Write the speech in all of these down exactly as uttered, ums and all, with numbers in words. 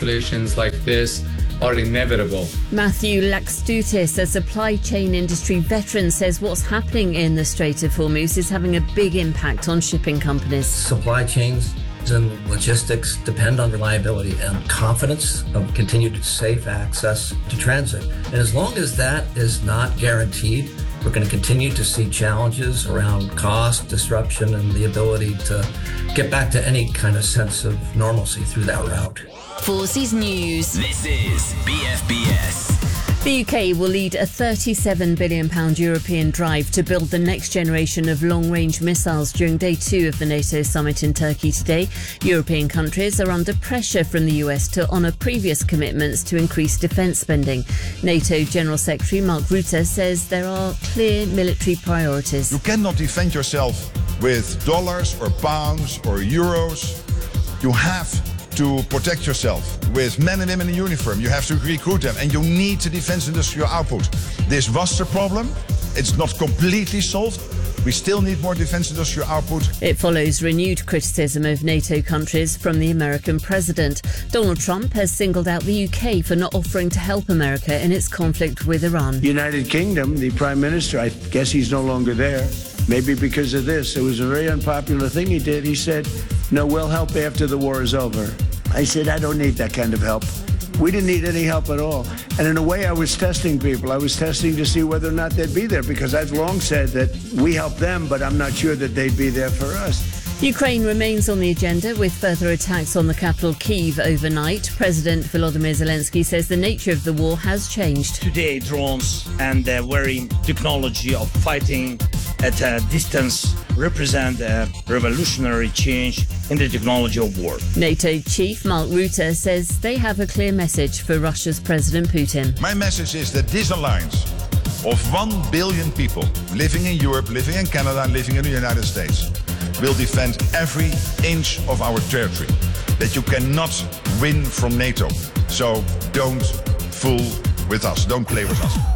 escalations like this are inevitable. Matthew Laxdoutis, a supply chain industry veteran, says what's happening in the Strait of Hormuz is having a big impact on shipping companies. Supply chains and logistics depend on reliability and confidence of continued safe access to transit. And as long as that is not guaranteed, we're going to continue to see challenges around cost, disruption, and the ability to get back to any kind of sense of normalcy through that route. Forces News. This is B F B S. The U K will lead a thirty-seven billion pounds European drive to build the next generation of long-range missiles during day two of the NATO summit in Turkey today. European countries are under pressure from the U S to honour previous commitments to increase defence spending. NATO General Secretary Mark Rutte says there are clear military priorities. You cannot defend yourself with dollars or pounds or euros. You have to protect yourself with men and women in uniform. You have to recruit them, and you need the defense industrial output. This was the problem. It's not completely solved. We still need more defense industrial output. It follows renewed criticism of NATO countries from the American president. Donald Trump has singled out the U K for not offering to help America in its conflict with Iran. United Kingdom, the Prime Minister, I guess he's no longer there. Maybe because of this. It was a very unpopular thing he did. He said, no, we'll help after the war is over. I said, I don't need that kind of help. We didn't need any help at all. And in a way, I was testing people. I was testing to see whether or not they'd be there, because I've long said that we help them, but I'm not sure that they'd be there for us. Ukraine remains on the agenda with further attacks on the capital Kyiv overnight. President Volodymyr Zelensky says the nature of the war has changed. Today, drones and the very technology of fighting at a distance represent a revolutionary change in the technology of war. NATO chief Mark Rutte says they have a clear message for Russia's President Putin. My message is that this alliance of one billion people living in Europe, living in Canada, living in the United States will defend every inch of our territory. That you cannot win from NATO. So don't fool with us. Don't play with us.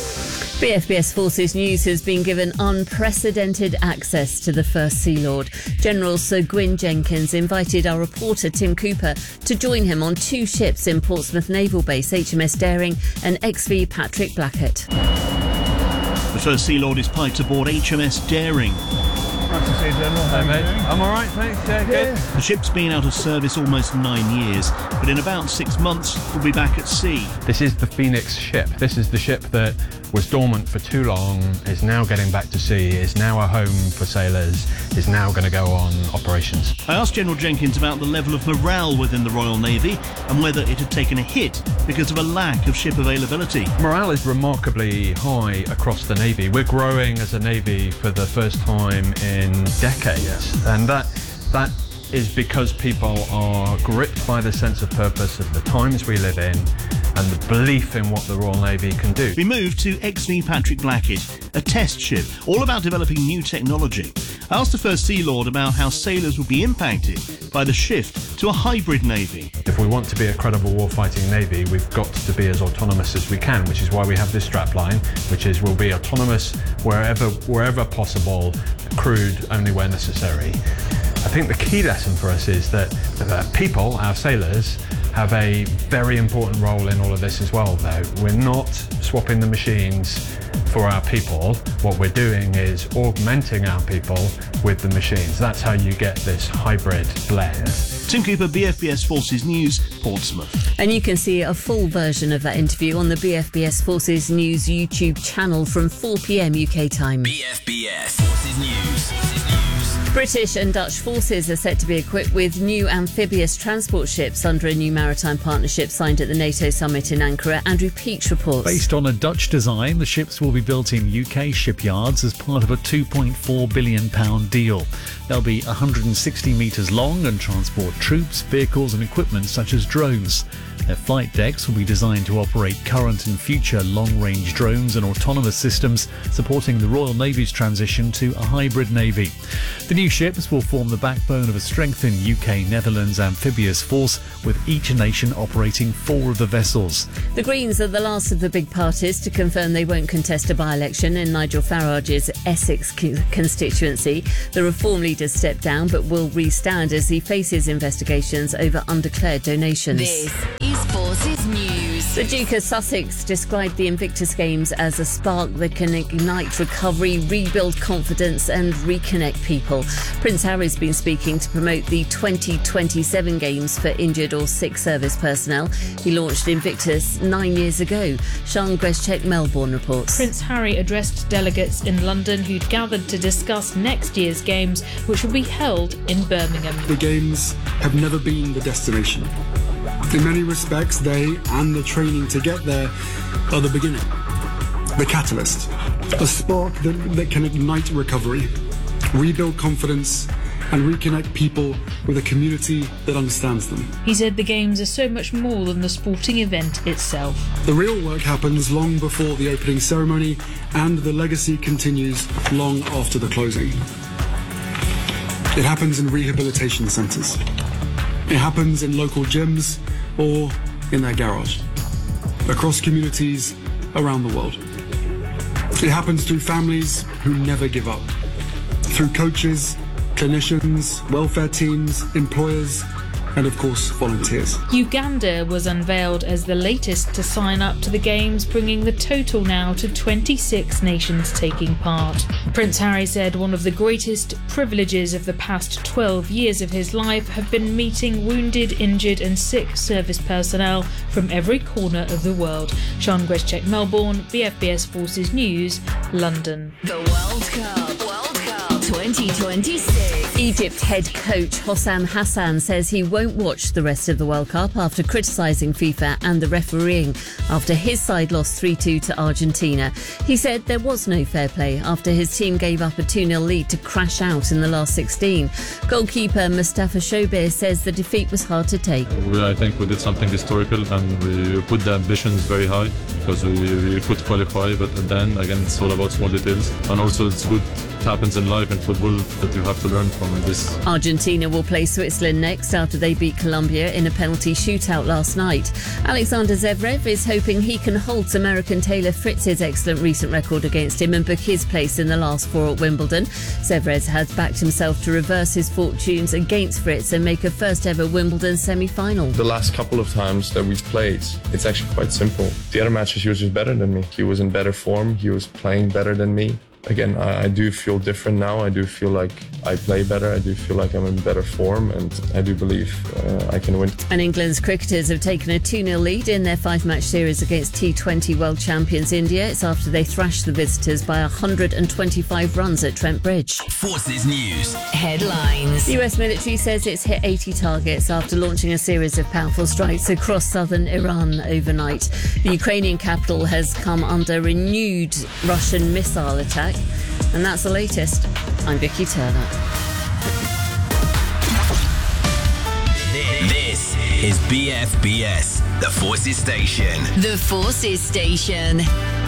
B F B S Forces News has been given unprecedented access to the First Sea Lord. General Sir Gwyn Jenkins invited our reporter Tim Cooper to join him on two ships in Portsmouth Naval Base, H M S Daring and X V Patrick Blackett. The First Sea Lord is piped aboard H M S Daring. Nice to see you, General. How Hey, are you mate. doing? I'm all right, thanks. Yeah, good. The ship's been out of service almost nine years, but in about six months we'll be back at sea. This is the Phoenix ship. This is the ship that was dormant for too long, is now getting back to sea, is now a home for sailors, is now going to go on operations. I asked General Jenkins about the level of morale within the Royal Navy and whether it had taken a hit because of a lack of ship availability. Morale is remarkably high across the Navy. We're growing as a Navy for the first time in decades, and that that is because people are gripped by the sense of purpose of the times we live in and the belief in what the Royal Navy can do. We moved to X V Patrick Blackett, a test ship, all about developing new technology. I asked the First Sea Lord about how sailors would be impacted by the shift to a hybrid navy. If we want to be a credible warfighting Navy, we've got to be as autonomous as we can, which is why we have this strapline, which is we'll be autonomous wherever, wherever possible, crewed only where necessary. I think the key lesson for us is that uh, people, our sailors, have a very important role in all of this as well, though. We're not swapping the machines for our people. What we're doing is augmenting our people with the machines. That's how you get this hybrid blend. Tim Cooper, B F B S Forces News, Portsmouth. And you can see a full version of that interview on the B F B S Forces News YouTube channel from four p.m. U K time. B F B S Forces News. Forces News. British and Dutch forces are set to be equipped with new amphibious transport ships under a new maritime partnership signed at the NATO summit in Ankara. Andrew Peach reports. Based on a Dutch design, the ships will be built in U K shipyards as part of a two point four billion pounds deal. They'll be one hundred sixty metres long and transport troops, vehicles and equipment such as drones. Their flight decks will be designed to operate current and future long-range drones and autonomous systems, supporting the Royal Navy's transition to a hybrid navy. The new ships will form the backbone of a strengthened U K-Netherlands amphibious force, with each nation operating four of the vessels. The Greens are the last of the big parties to confirm they won't contest a by-election in Nigel Farage's Essex constituency. The Reform leaders stepped down but will re-stand as he faces investigations over undeclared donations. This Forces News. The Duke of Sussex described the Invictus Games as a spark that can ignite recovery, rebuild confidence and reconnect people. Prince Harry's been speaking to promote the twenty twenty-seven Games for injured or sick service personnel. He launched Invictus nine years ago. Sian Greschek, Melbourne reports. Prince Harry addressed delegates in London who'd gathered to discuss next year's Games, which will be held in Birmingham. The Games have never been the destination. In many respects, they and the training to get there are the beginning, the catalyst, a spark that, that can ignite recovery, rebuild confidence, and reconnect people with a community that understands them. He said the Games are so much more than the sporting event itself. The real work happens long before the opening ceremony, and the legacy continues long after the closing. It happens in rehabilitation centres. It happens in local gyms or in their garage, across communities around the world. It happens through families who never give up, through coaches, clinicians, welfare teams, employers, and of course volunteers. Uganda was unveiled as the latest to sign up to the Games, bringing the total now to twenty-six nations taking part. Prince Harry said one of the greatest privileges of the past twelve years of his life have been meeting wounded, injured and sick service personnel from every corner of the world. Sian Greschek, Melbourne, B F B S Forces News, London. The World Cup. World Cup twenty twenty-six. Egypt head coach Hossam Hassan says he won't watch the rest of the World Cup after criticising FIFA and the refereeing after his side lost three two to Argentina. He said there was no fair play after his team gave up a two nil lead to crash out in the last sixteen. Goalkeeper Mustafa Shobir says the defeat was hard to take. I think we did something historical and we put the ambitions very high because we, we could qualify, but then again it's all about small details, and also it's good it happens in life and football that you have to learn from this. Argentina will play Switzerland next after they beat Colombia in a penalty shootout last night. Alexander Zverev is hoping he can halt American Taylor Fritz's excellent recent record against him and book his place in the last four at Wimbledon. Zverev has backed himself to reverse his fortunes against Fritz and make a first ever Wimbledon semi-final. The last couple of times that we've played, it's actually quite simple. The other matches he was just better than me. He was in better form, he was playing better than me. Again, I, I do feel different now. I do feel like I play better. I do feel like I'm in better form, and I do believe uh, I can win. And England's cricketers have taken a two nil lead in their five-match series against T twenty world champions India. It's after they thrashed the visitors by one hundred twenty-five runs at Trent Bridge. Forces News. Headlines. The U S military says it's hit eighty targets after launching a series of powerful strikes across southern Iran overnight. The Ukrainian capital has come under renewed Russian missile attack. And that's the latest. I'm Vicky Turner. This is B F B S, the Forces Station. The Forces Station.